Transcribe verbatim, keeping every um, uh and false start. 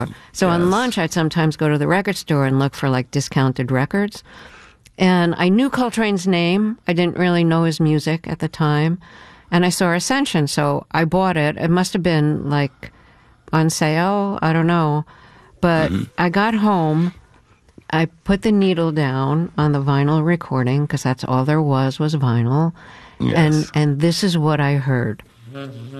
So Yes. on lunch, I'd sometimes go to the record store and look for like discounted records. And I knew Coltrane's name. I didn't really know his music at the time. And I saw Ascension, so I bought it. It must have been like on sale. I don't know. But Mm-hmm. I got home. I put the needle down on the vinyl recording because that's all there was was vinyl. Yes. And, and this is what I heard.